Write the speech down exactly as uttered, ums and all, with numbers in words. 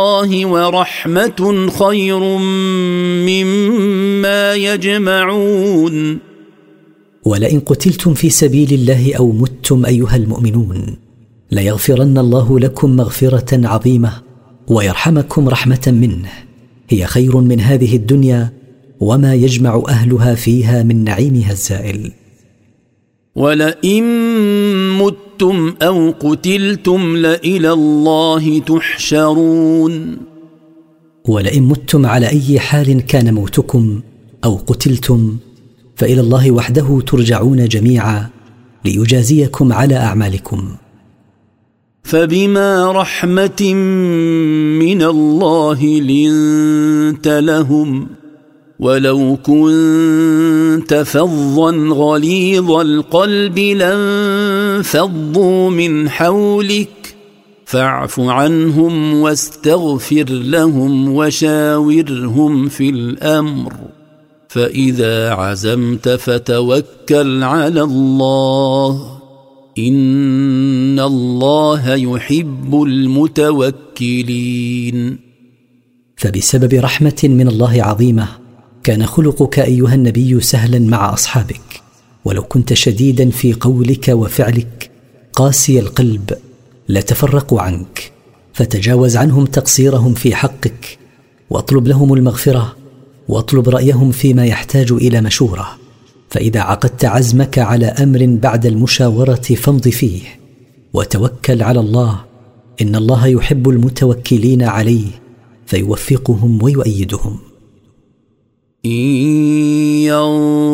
الله ورحمة خير مما يجمعون. ولئن قتلتم في سبيل الله أو متم أيها المؤمنون ليغفرن الله لكم مغفرة عظيمة ويرحمكم رحمة منه هي خير من هذه الدنيا وما يجمع أهلها فيها من نعيمها الزائل. ولئن متم أو قتلتم لإلى الله تحشرون. ولئن متم على أي حال كان موتكم أو قتلتم فإلى الله وحده ترجعون جميعا ليجازيكم على أعمالكم. فبما رحمة من الله لنت لهم ولو كنت فظا غليظ القلب لانفضوا من حولك فاعف عنهم واستغفر لهم وشاورهم في الأمر فإذا عزمت فتوكل على الله إن الله يحب المتوكلين. فبسبب رحمة من الله عظيمة كان خلقك أيها النبي سهلا مع أصحابك، ولو كنت شديدا في قولك وفعلك قاسي القلب لتفرقوا عنك، فتجاوز عنهم تقصيرهم في حقك واطلب لهم المغفرة واطلب رأيهم فيما يحتاج إلى مشورة. فإذا عقدت عزمك على أمر بعد المشاورة فامض فيه وتوكل على الله إن الله يحب المتوكلين عليه فيوفقهم ويؤيدهم.